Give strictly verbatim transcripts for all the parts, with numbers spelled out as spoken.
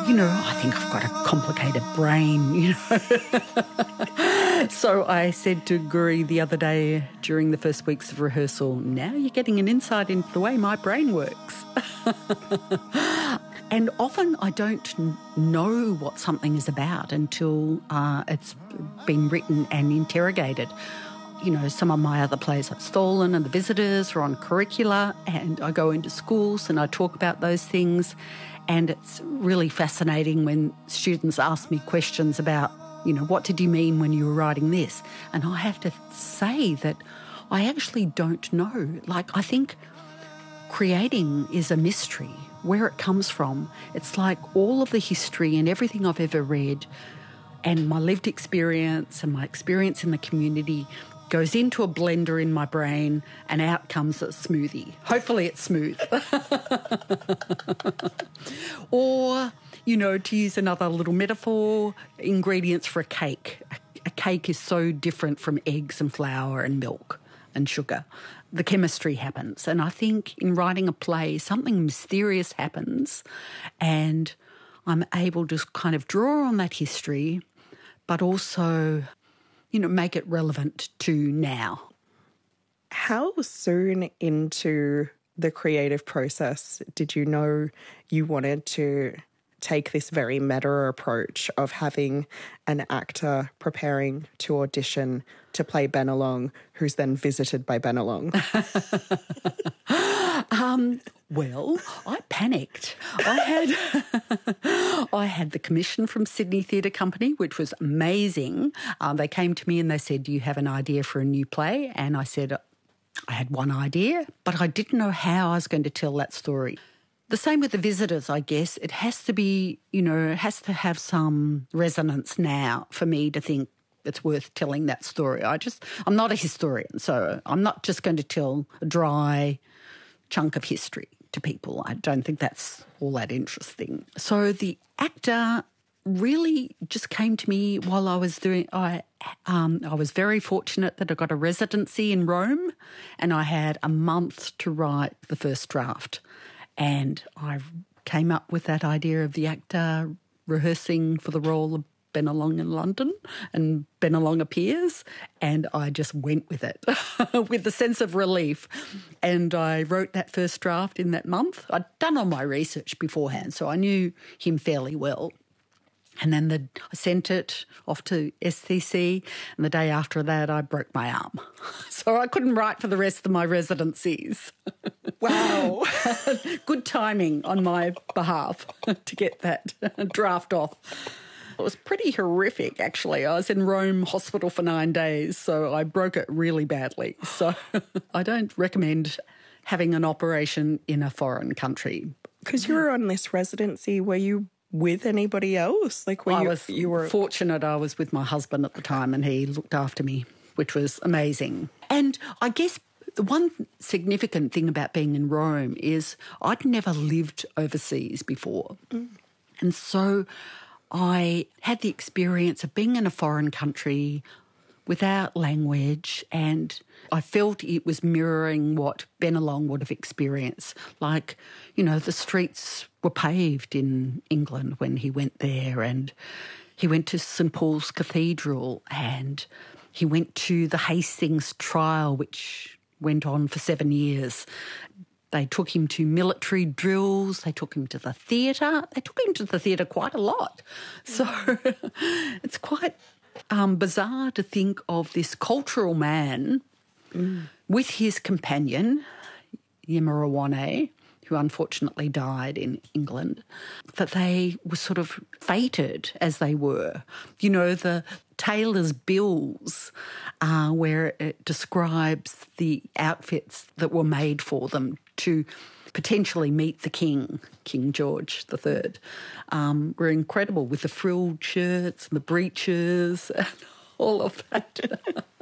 you know, I think I've got a complicated brain, you know. So I said to Guri the other day during the first weeks of rehearsal, now you're getting an insight into the way my brain works. And often I don't know what something is about until uh, it's been written and interrogated. You know, some of my other plays like Stolen and The Visitors are on curricula, and I go into schools and I talk about those things. And it's really fascinating when students ask me questions about, you know, what did you mean when you were writing this? And I have to say that I actually don't know. Like, I think creating is a mystery. Where it comes from, it's like all of the history and everything I've ever read and my lived experience and my experience in the community goes into a blender in my brain and out comes a smoothie. Hopefully it's smooth. Or, you know, to use another little metaphor, ingredients for a cake. A cake is so different from eggs and flour and milk and sugar. The chemistry happens. And I think in writing a play, something mysterious happens and I'm able to kind of draw on that history, but also, you know, make it relevant to now. How soon into the creative process did you know you wanted to take this very meta approach of having an actor preparing to audition to play Bennelong, who's then visited by Bennelong? um, well, I panicked. I had I had the commission from Sydney Theatre Company, which was amazing. Um, they came to me and they said, do you have an idea for a new play? And I said, I had one idea, but I didn't know how I was going to tell that story. The same with The Visitors, I guess. It has to be, you know, it has to have some resonance now for me to think it's worth telling that story. I just, I'm not a historian, so I'm not just going to tell a dry chunk of history to people. I don't think that's all that interesting. So the actor really just came to me while I was doing, I, um, I was very fortunate that I got a residency in Rome and I had a month to write the first draft. And I came up with that idea of the actor rehearsing for the role of Bennelong in London, and Bennelong appears, and I just went with it with the sense of relief. And I wrote that first draft in that month. I'd done all my research beforehand, so I knew him fairly well. And then the, I sent it off to S T C, and the day after that I broke my arm. So I couldn't write for the rest of my residencies. Wow. Good timing on my behalf to get that draft off. It was pretty horrific, actually. I was in Rome hospital for nine days, so I broke it really badly. So I don't recommend having an operation in a foreign country. Because you were on this residency, were you with anybody else? Like, were I you, was you were fortunate. I was with my husband at the time and he looked after me, which was amazing. And I guess the one significant thing about being in Rome is I'd never lived overseas before. Mm. And so I had the experience of being in a foreign country without language, and I felt it was mirroring what Bennelong would have experienced. Like, you know, the streets were paved in England when he went there, and he went to St Paul's Cathedral, and he went to the Hastings trial, which went on for seven years. They took him to military drills. They took him to the theatre. They took him to the theatre quite a lot. So it's quite um, bizarre to think of this cultural man mm. with his companion, Yimarawane, who unfortunately died in England, that they were sort of fated as they were. You know, the tailor's bills, uh, where it describes the outfits that were made for them to potentially meet the king, King George the Third, um, were incredible, with the frilled shirts and the breeches and all of that.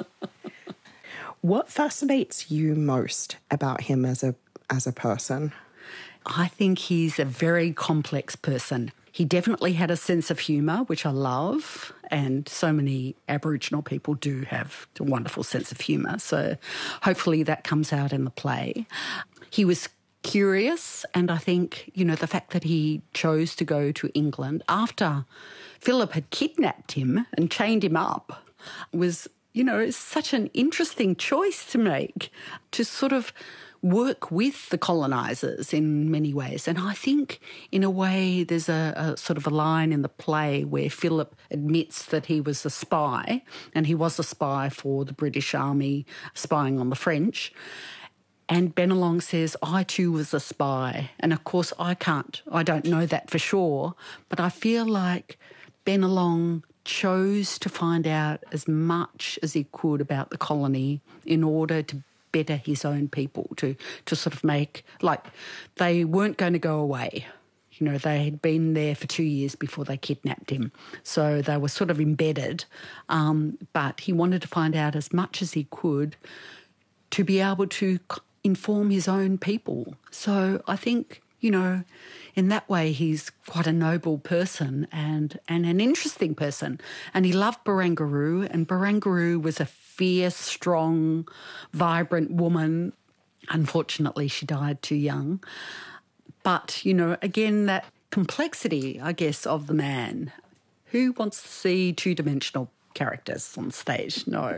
What fascinates you most about him as a as a person? I think he's a very complex person. He definitely had a sense of humour, which I love, and so many Aboriginal people do have a wonderful sense of humour, so hopefully that comes out in the play. He was curious, and I think, you know, the fact that he chose to go to England after Philip had kidnapped him and chained him up was, you know, such an interesting choice to make, to sort of work with the colonisers in many ways. And I think, in a way, there's a, a sort of a line in the play where Philip admits that he was a spy, and he was a spy for the British Army, spying on the French. And Bennelong says, I too was a spy. And of course, I can't, I don't know that for sure, but I feel like Bennelong chose to find out as much as he could about the colony in order to better his own people, to, to sort of make, like, they weren't going to go away. You know, they had been there for two years before they kidnapped him. So they were sort of embedded. Um, but he wanted to find out as much as he could to be able to inform his own people. So I think, you know, in that way he's quite a noble person and, and an interesting person. And he loved Barangaroo, and Barangaroo was a fierce, strong, vibrant woman. Unfortunately, she died too young. But, you know, again, that complexity, I guess, of the man. Who wants to see two-dimensional characters on stage? No.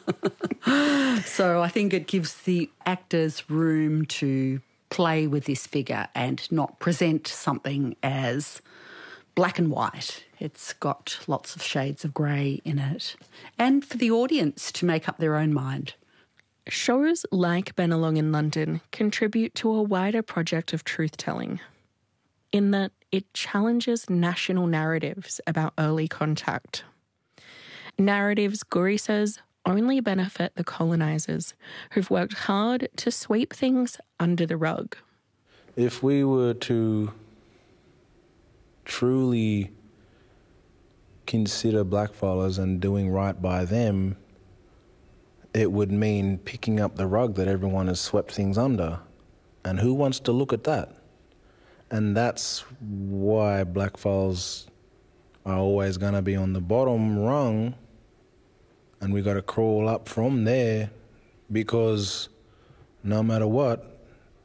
So I think it gives the actors room to play with this figure and not present something as black and white. It's got lots of shades of grey in it. And for the audience to make up their own mind. Shows like Bennelong in London contribute to a wider project of truth-telling, in that it challenges national narratives about early contact. Narratives, Guri says, only benefit the colonisers who've worked hard to sweep things under the rug. If we were to truly consider blackfellas and doing right by them, it would mean picking up the rug that everyone has swept things under. And who wants to look at that? And that's why blackfellas are always going to be on the bottom rung, and we got to crawl up from there, because no matter what,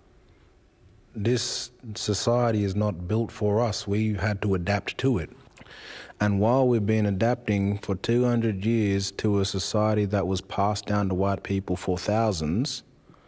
this society is not built for us. We've had to adapt to it. And while we've been adapting for two hundred years to a society that was passed down to white people for thousands,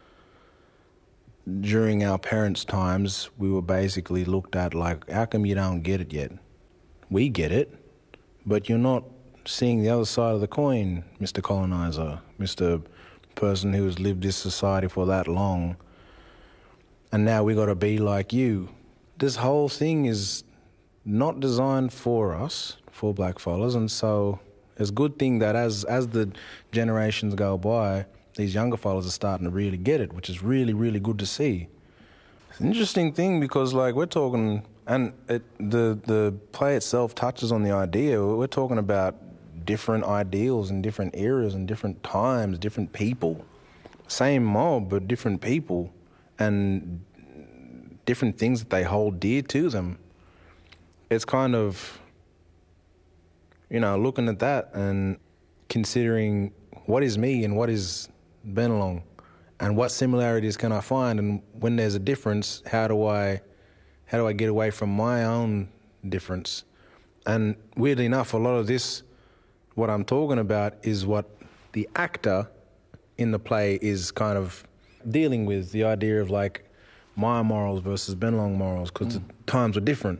during our parents' times, we were basically looked at like, how come you don't get it yet? We get it, but you're not seeing the other side of the coin, Mister Colonizer, Mister Person who has lived this society for that long. And now we got to be like you. This whole thing is not designed for us, for blackfellas, and so it's a good thing that as as the generations go by, these younger fellas are starting to really get it, which is really, really good to see. It's an interesting thing because, like, we're talking, and it, the the play itself touches on the idea, we're talking about different ideals in different eras and different times, different people. Same mob, but different people, and different things that they hold dear to them. It's kind of, you know, looking at that and considering what is me and what is Bennelong, and what similarities can I find, and when there's a difference, how do I how do I get away from my own difference? And weirdly enough, a lot of this, what I'm talking about, is what the actor in the play is kind of dealing with, the idea of like my morals versus Bennelong morals, because mm. the times were different.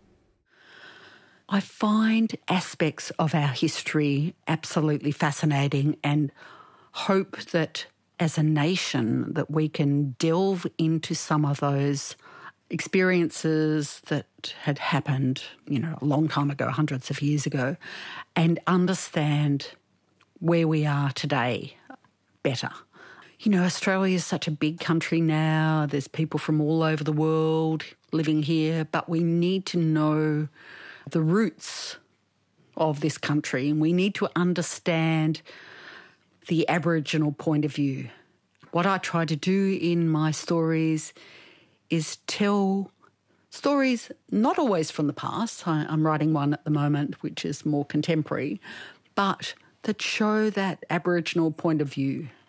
I find aspects of our history absolutely fascinating, and hope that as a nation that we can delve into some of those experiences that had happened, you know, a long time ago, hundreds of years ago, and understand where we are today better. You know, Australia is such a big country now. There's people from all over the world living here, but we need to know the roots of this country, and we need to understand the Aboriginal point of view. What I try to do in my stories is tell stories not always from the past. I, I'm writing one at the moment which is more contemporary, but that show that Aboriginal point of view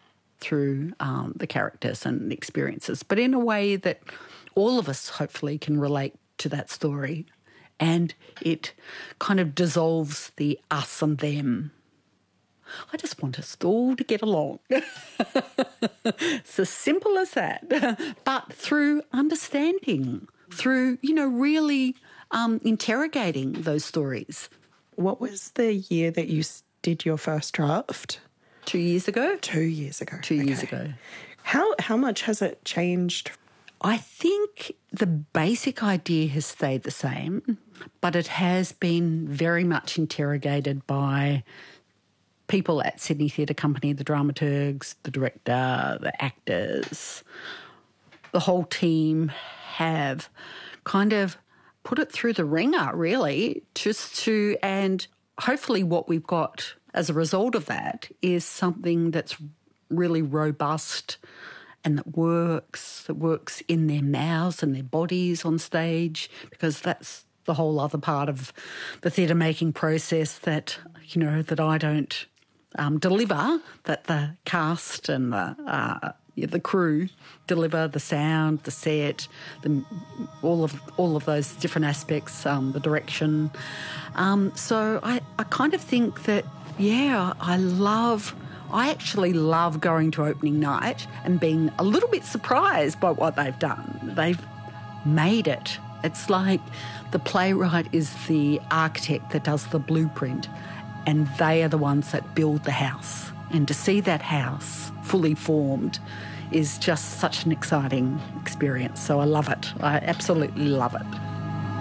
through um, the characters and the experiences, but in a way that all of us hopefully can relate to that story, and it kind of dissolves the us and them. I just want us all to get along. It's as simple as that. But through understanding, through, you know, really um, interrogating those stories. What was the year that you did your first draft? Two years ago? Two years ago. Two okay. years ago. How how much has it changed? I think the basic idea has stayed the same, but it has been very much interrogated by people at Sydney Theatre Company, the dramaturgs, the director, the actors. The whole team have kind of put it through the ringer, really, just to, and hopefully what we've got as a result of that is something that's really robust and that works, that works in their mouths and their bodies on stage, because that's the whole other part of the theatre making process that, you know, that I don't um, deliver, that the cast and the uh, the crew deliver, the sound, the set, the, all of all of those different aspects, um, the direction. Um, so I, I kind of think that, yeah, I love... I actually love going to opening night and being a little bit surprised by what they've done. They've made it. It's like the playwright is the architect that does the blueprint, and they are the ones that build the house. And to see that house fully formed is just such an exciting experience. So I love it. I absolutely love it.